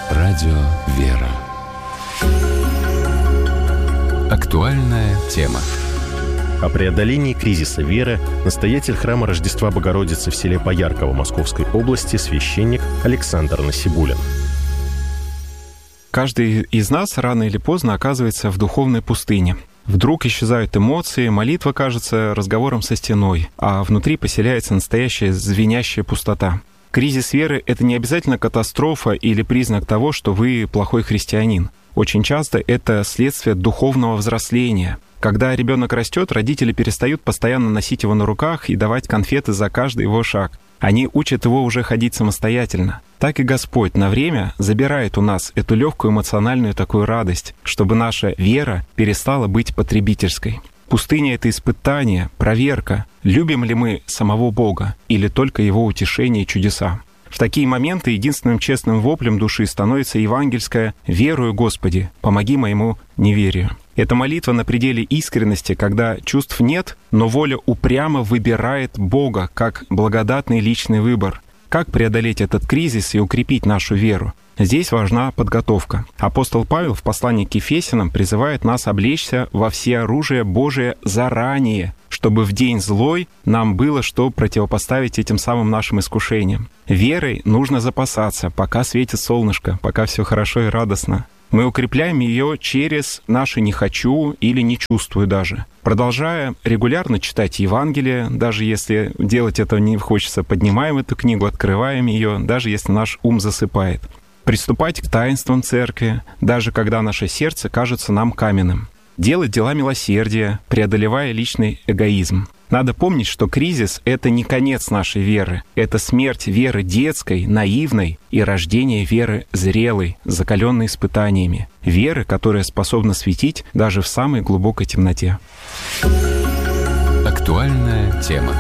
Радио «Вера». Актуальная тема. О преодолении кризиса веры настоятель храма Рождества Богородицы в селе Поярково Московской области священник Александр Насибулин. Каждый из нас рано или поздно оказывается в духовной пустыне. Вдруг исчезают эмоции, молитва кажется разговором со стеной, а внутри поселяется настоящая звенящая пустота. Кризис веры — это не обязательно катастрофа или признак того, что вы плохой христианин. Очень часто это следствие духовного взросления. Когда ребенок растет, родители перестают постоянно носить его на руках и давать конфеты за каждый его шаг. Они учат его уже ходить самостоятельно. Так и Господь на время забирает у нас эту легкую эмоциональную такую радость, чтобы наша вера перестала быть потребительской. Пустыня — это испытание, проверка, любим ли мы самого Бога или только Его утешение и чудеса. В такие моменты единственным честным воплем души становится евангельское «Верую, Господи, помоги моему неверию». Это молитва на пределе искренности, когда чувств нет, но воля упрямо выбирает Бога как благодатный личный выбор. Как преодолеть этот кризис и укрепить нашу веру? Здесь важна подготовка. Апостол Павел в послании к Ефесянам призывает нас облечься во всеоружие Божие заранее, чтобы в день злой нам было что противопоставить этим самым нашим искушениям. Верой нужно запасаться, пока светит солнышко, пока все хорошо и радостно. Мы укрепляем ее через наше «не хочу» или «не чувствую» даже. Продолжая регулярно читать Евангелие, даже если делать этого не хочется, поднимаем эту книгу, открываем ее, даже если наш ум засыпает. Приступать к таинствам церкви, даже когда наше сердце кажется нам каменным. Делать дела милосердия, преодолевая личный эгоизм. Надо помнить, что кризис — это не конец нашей веры. Это смерть веры детской, наивной и рождение веры зрелой, закаленной испытаниями. Веры, которая способна светить даже в самой глубокой темноте. Актуальная тема.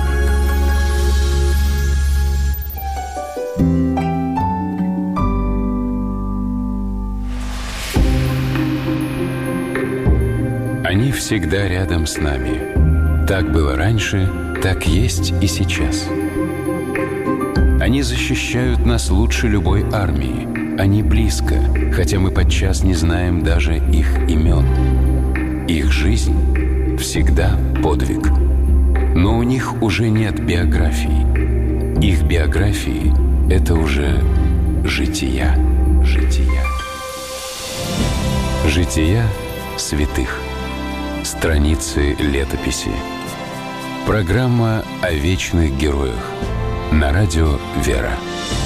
Они всегда рядом с нами. Так было раньше, так есть и сейчас. Они защищают нас лучше любой армии. Они близко, хотя мы подчас не знаем даже их имен. Их жизнь всегда подвиг. Но у них уже нет биографии. Их биографии — это уже жития. Жития святых. Страницы летописи. Программа о вечных героях на радио «Вера».